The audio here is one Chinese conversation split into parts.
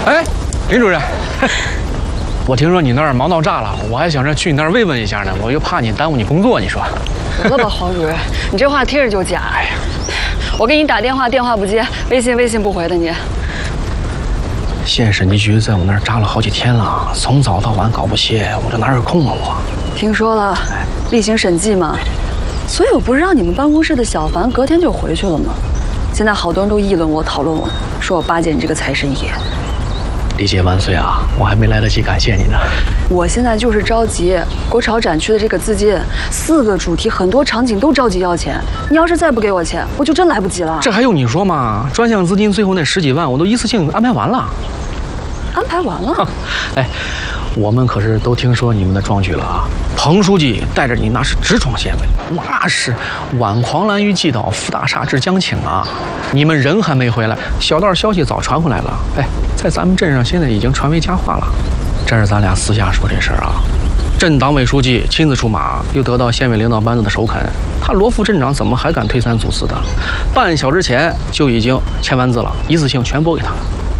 哎，林主任，我听说你那儿忙到炸了，我还想着去你那儿慰问一下呢，我又怕你耽误你工作，你说？ 得了吧，黄主任，你这话听着就假。哎呀，我给你打电话，电话不接；微信不回的你。 县审计局在我那儿扎了好几天了，从早到晚搞不歇，我这哪有空啊我？ 听说了，例行审计嘛，所以我不是让你们办公室的小凡隔天就回去了吗？现在好多人都议论我、讨论我，说我巴结你这个财神爷。 李姐万岁啊！我还没来得及感谢你呢。 我现在就是着急，国潮展区的这个资金，4个主题，很多场景都着急要钱。你要是再不给我钱，我就真来不及了。 这还用你说吗？专项资金最后那10几万，我都一次性安排完了。 安排完了？ 哎，我们可是都听说你们的壮举了啊！彭书记带着你那是直闯县委，那是挽狂澜于既倒，扶大厦至江请啊！你们人还没回来，小道消息早传回来了。哎，在咱们镇上现在已经传为佳话了。这是咱俩私下说这事儿啊。镇党委书记亲自出马，又得到县委领导班子的首肯，他罗副镇长怎么还敢推三阻四的？半小时前就已经签完字了，一次性全拨给他了。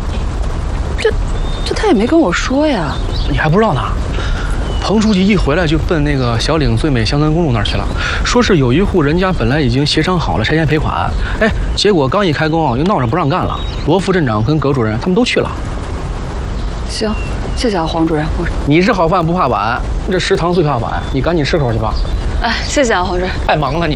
这他也没跟我说呀。 你还不知道呢？彭书记一回来就奔那个小岭最美乡村公路那儿去了，说是有一户人家本来已经协商好了拆迁赔款，哎，结果刚一开工又闹着不让干了。罗副镇长跟葛主任他们都去了。 行，谢谢啊，黄主任。 你是好饭不怕晚，这食堂最怕晚，你赶紧吃口去吧。 哎，谢谢啊，黄主任。 太忙了你。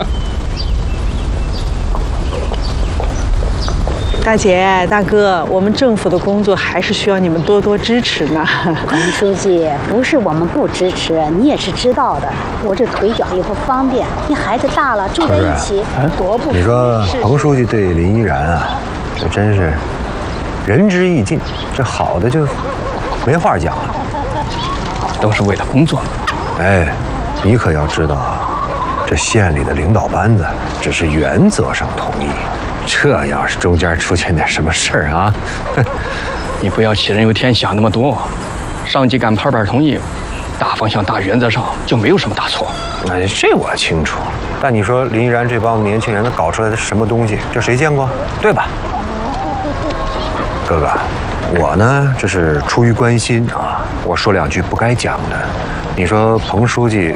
大姐、大哥，我们政府的工作还是需要你们多多支持呢。 彭书记，不是我们不支持，你也是知道的。我这腿脚也不方便，你孩子大了住在一起，多不。 你说彭书记对林依然啊，这真是仁至义尽，这好的就没话讲了。 都是为了工作。 哎，你可要知道啊，这县里的领导班子只是原则上同意。这要是中间出现点什么事儿啊， 你不要杞人忧天想那么多，上级敢拍板同意，大方向大原则上就没有什么大错。 哎，这我清楚。但你说林依然这帮年轻人搞出来的是什么东西？这谁见过？对吧？哥哥，我呢这是出于关心啊，我说两句不该讲的。你说彭书记